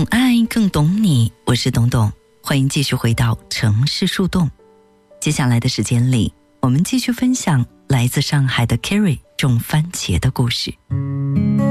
懂爱更懂你，我是董董，欢迎继续回到城市树洞。接下来的时间里，我们继续分享来自上海的 Carrie 种番茄的故事。